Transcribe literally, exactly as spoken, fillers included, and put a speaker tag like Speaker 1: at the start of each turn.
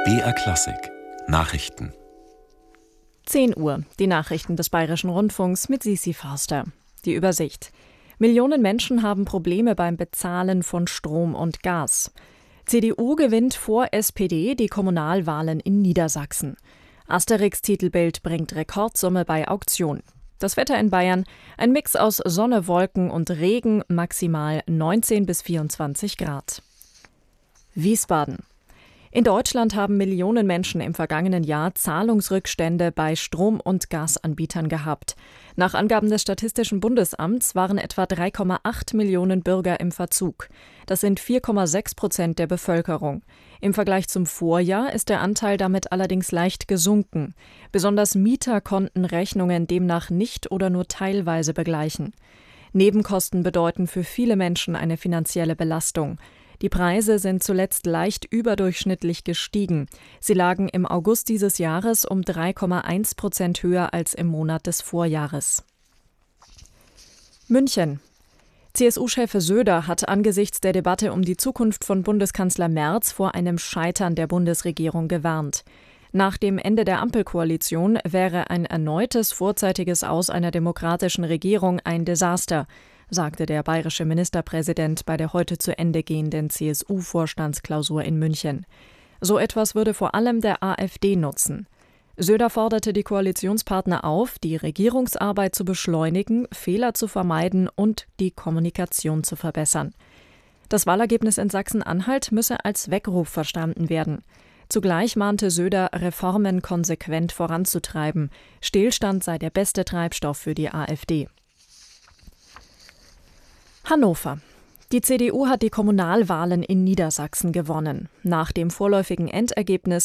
Speaker 1: B R Klassik Nachrichten.
Speaker 2: zehn Uhr, die Nachrichten des Bayerischen Rundfunks mit Sisi Forster. Die Übersicht. Millionen Menschen haben Probleme beim Bezahlen von Strom und Gas. C D U gewinnt vor S P D die Kommunalwahlen in Niedersachsen. Asterix-Titelbild bringt Rekordsumme bei Auktion. Das Wetter in Bayern: ein Mix aus Sonne, Wolken und Regen, maximal neunzehn bis vierundzwanzig Grad. Wiesbaden. In Deutschland haben Millionen Menschen im vergangenen Jahr Zahlungsrückstände bei Strom- und Gasanbietern gehabt. Nach Angaben des Statistischen Bundesamts waren etwa drei Komma acht Millionen Bürger im Verzug. Das sind vier Komma sechs Prozent der Bevölkerung. Im Vergleich zum Vorjahr ist der Anteil damit allerdings leicht gesunken. Besonders Mieter konnten Rechnungen demnach nicht oder nur teilweise begleichen. Nebenkosten bedeuten für viele Menschen eine finanzielle Belastung. Die Preise sind zuletzt leicht überdurchschnittlich gestiegen. Sie lagen im August dieses Jahres um drei Komma eins Prozent höher als im Monat des Vorjahres. München. C S U-Chef Söder hat angesichts der Debatte um die Zukunft von Bundeskanzler Merz vor einem Scheitern der Bundesregierung gewarnt. Nach dem Ende der Ampelkoalition wäre ein erneutes vorzeitiges Aus einer demokratischen Regierung ein Desaster, sagte der bayerische Ministerpräsident bei der heute zu Ende gehenden C S U-Vorstandsklausur in München. So etwas würde vor allem der AfD nutzen. Söder forderte die Koalitionspartner auf, die Regierungsarbeit zu beschleunigen, Fehler zu vermeiden und die Kommunikation zu verbessern. Das Wahlergebnis in Sachsen-Anhalt müsse als Weckruf verstanden werden. Zugleich mahnte Söder, Reformen konsequent voranzutreiben. Stillstand sei der beste Treibstoff für die AfD. Hannover. Die C D U hat die Kommunalwahlen in Niedersachsen gewonnen. Nach dem vorläufigen Endergebnis